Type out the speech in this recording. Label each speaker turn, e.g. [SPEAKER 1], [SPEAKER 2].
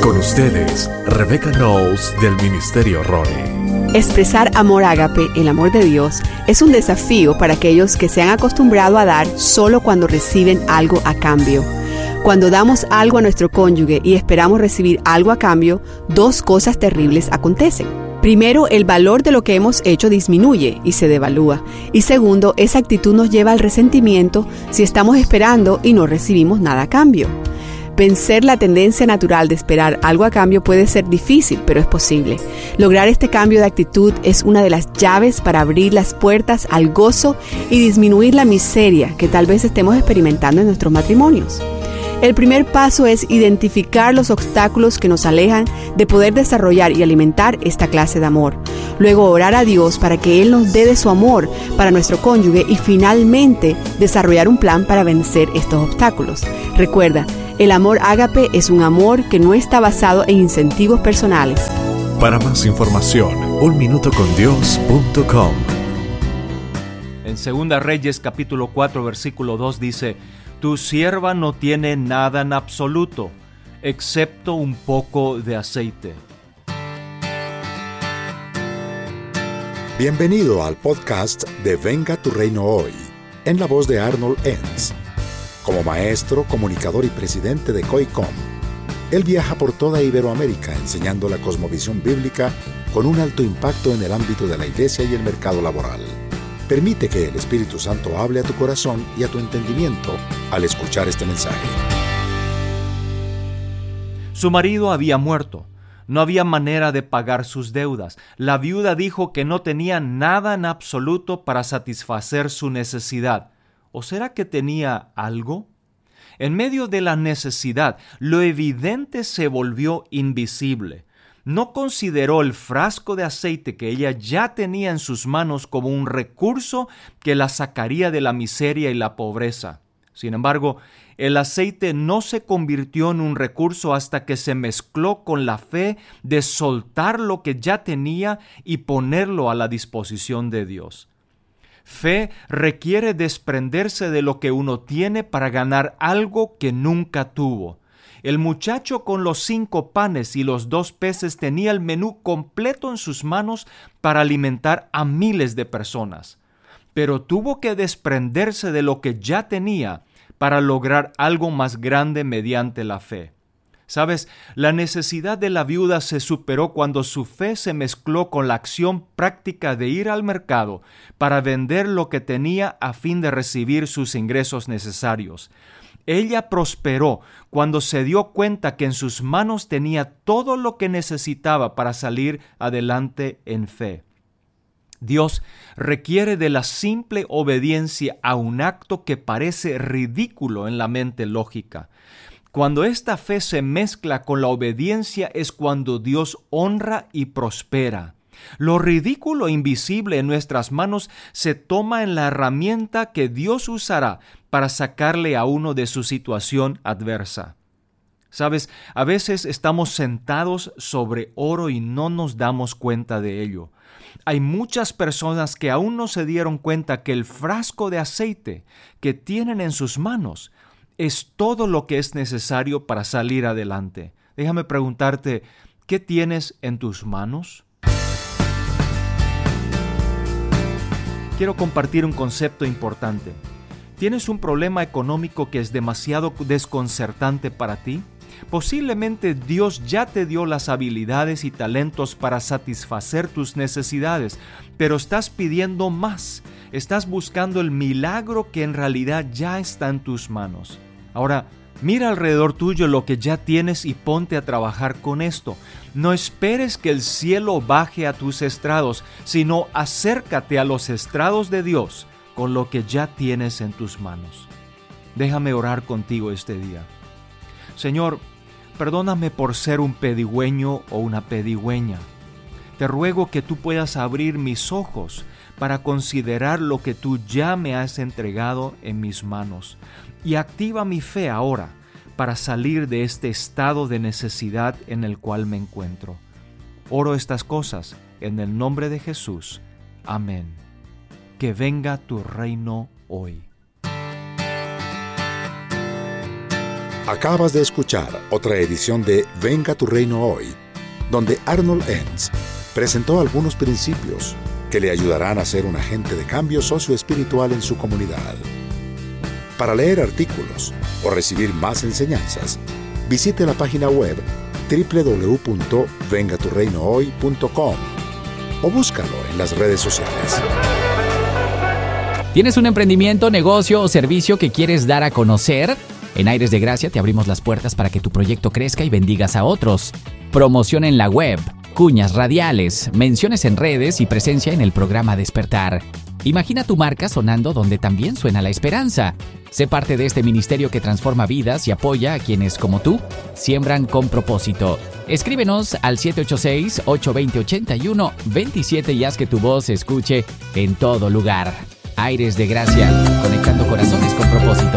[SPEAKER 1] Con ustedes, Rebecca Knowles del Ministerio Rory.
[SPEAKER 2] Expresar amor ágape, el amor de Dios, es un desafío para aquellos que se han acostumbrado a dar solo cuando reciben algo a cambio. Cuando damos algo a nuestro cónyuge y esperamos recibir algo a cambio, dos cosas terribles acontecen. Primero, el valor de lo que hemos hecho disminuye y se devalúa. Y segundo, esa actitud nos lleva al resentimiento si estamos esperando y no recibimos nada a cambio. Vencer la tendencia natural de esperar algo a cambio puede ser difícil, pero es posible. Lograr este cambio de actitud es una de las llaves para abrir las puertas al gozo y disminuir la miseria que tal vez estemos experimentando en nuestros matrimonios. El primer paso es identificar los obstáculos que nos alejan de poder desarrollar y alimentar esta clase de amor. Luego orar a Dios para que Él nos dé de su amor para nuestro cónyuge y finalmente desarrollar un plan para vencer estos obstáculos. Recuerda, el amor ágape es un amor que no está basado en incentivos personales.
[SPEAKER 1] Para más información, unminutocondios.com.
[SPEAKER 3] En 2 Reyes capítulo 4 versículo 2 dice: Tu sierva no tiene nada en absoluto, excepto un poco de aceite.
[SPEAKER 4] Bienvenido al podcast de Venga tu Reino Hoy, en la voz de Arnold Enns. Como maestro, comunicador y presidente de COICOM, él viaja por toda Iberoamérica enseñando la cosmovisión bíblica con un alto impacto en el ámbito de la iglesia y el mercado laboral. Permite que el Espíritu Santo hable a tu corazón y a tu entendimiento al escuchar este mensaje.
[SPEAKER 3] Su marido había muerto. No había manera de pagar sus deudas. La viuda dijo que no tenía nada en absoluto para satisfacer su necesidad. ¿O será que tenía algo? En medio de la necesidad, lo evidente se volvió invisible. No consideró el frasco de aceite que ella ya tenía en sus manos como un recurso que la sacaría de la miseria y la pobreza. Sin embargo, el aceite no se convirtió en un recurso hasta que se mezcló con la fe de soltar lo que ya tenía y ponerlo a la disposición de Dios. Fe requiere desprenderse de lo que uno tiene para ganar algo que nunca tuvo. El muchacho con los 5 panes y los 2 peces tenía el menú completo en sus manos para alimentar a miles de personas. Pero tuvo que desprenderse de lo que ya tenía para lograr algo más grande mediante la fe. ¿Sabes? La necesidad de la viuda se superó cuando su fe se mezcló con la acción práctica de ir al mercado para vender lo que tenía a fin de recibir sus ingresos necesarios. Ella prosperó cuando se dio cuenta que en sus manos tenía todo lo que necesitaba para salir adelante en fe. Dios requiere de la simple obediencia a un acto que parece ridículo en la mente lógica. Cuando esta fe se mezcla con la obediencia es cuando Dios honra y prospera. Lo ridículo e invisible en nuestras manos se toma en la herramienta que Dios usará para sacarle a uno de su situación adversa. ¿Sabes? A veces estamos sentados sobre oro y no nos damos cuenta de ello. Hay muchas personas que aún no se dieron cuenta que el frasco de aceite que tienen en sus manos es todo lo que es necesario para salir adelante. Déjame preguntarte, ¿qué tienes en tus manos? Quiero compartir un concepto importante. ¿Tienes un problema económico que es demasiado desconcertante para ti? Posiblemente Dios ya te dio las habilidades y talentos para satisfacer tus necesidades, pero estás pidiendo más. Estás buscando el milagro que en realidad ya está en tus manos. Ahora, mira alrededor tuyo lo que ya tienes y ponte a trabajar con esto. No esperes que el cielo baje a tus estrados, sino acércate a los estrados de Dios con lo que ya tienes en tus manos. Déjame orar contigo este día. Señor, perdóname por ser un pedigüeño o una pedigüeña. Te ruego que tú puedas abrir mis ojos para considerar lo que tú ya me has entregado en mis manos y activa mi fe ahora para salir de este estado de necesidad en el cual me encuentro. Oro estas cosas en el nombre de Jesús. Amén. Que venga tu reino hoy.
[SPEAKER 4] Acabas de escuchar otra edición de Venga tu Reino Hoy, donde Arnold Enns presentó algunos principios que le ayudarán a ser un agente de cambio socioespiritual en su comunidad. Para leer artículos o recibir más enseñanzas, visite la página web www.vengaturreinohoy.com o búscalo en las redes sociales.
[SPEAKER 5] ¿Tienes un emprendimiento, negocio o servicio que quieres dar a conocer? En Aires de Gracia te abrimos las puertas para que tu proyecto crezca y bendigas a otros. Promoción en la web, cuñas radiales, menciones en redes y presencia en el programa Despertar. Imagina tu marca sonando donde también suena la esperanza. Sé parte de este ministerio que transforma vidas y apoya a quienes, como tú, siembran con propósito. Escríbenos al 786-820-8127 y haz que tu voz se escuche en todo lugar. Aires de Gracia, conectando corazones con propósito.